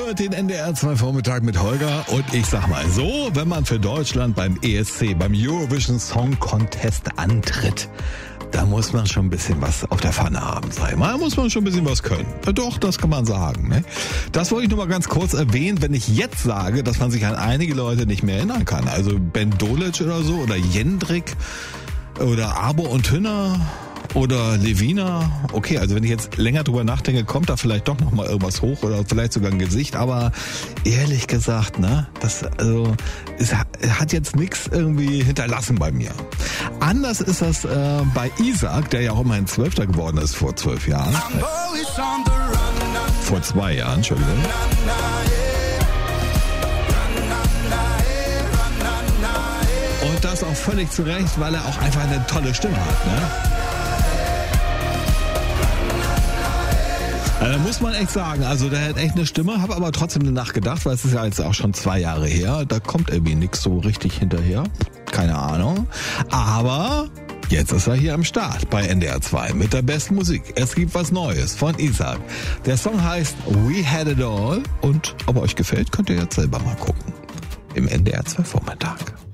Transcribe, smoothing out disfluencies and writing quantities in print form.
hört den NDR 2 Vormittag mit Holger und ich sag mal so, wenn man für Deutschland beim ESC, beim Eurovision Song Contest antritt, da muss man schon ein bisschen was auf der Pfanne haben, sag ich mal. Da muss man schon ein bisschen was können. Ja, doch, das kann man sagen. Ne? Das wollte ich nur mal ganz kurz erwähnen, wenn ich jetzt sage, dass man sich an einige Leute nicht mehr erinnern kann. Also Ben Dolic oder so oder Jendrik oder Abo und Hünner oder Levina. Okay, also wenn ich jetzt länger drüber nachdenke, kommt da vielleicht doch noch mal irgendwas hoch oder vielleicht sogar ein Gesicht. Aber ehrlich gesagt, ne, es hat jetzt nichts irgendwie hinterlassen bei mir. Anders ist das bei Isaac, der ja auch immerhin 12. geworden ist vor 12 Jahren. Vor 2 Jahren, Entschuldigung. Und das auch völlig zu Recht, weil er auch einfach eine tolle Stimme hat, ne? Da muss man echt sagen, also der hat echt eine Stimme, habe aber trotzdem eine Nacht gedacht, weil es ist ja jetzt auch schon 2 Jahre her, da kommt irgendwie nichts so richtig hinterher, keine Ahnung, aber jetzt ist er hier am Start bei NDR 2 mit der besten Musik. Es gibt was Neues von Isaac. Der Song heißt We Had It All und ob er euch gefällt, könnt ihr jetzt selber mal gucken im NDR 2 Vormittag.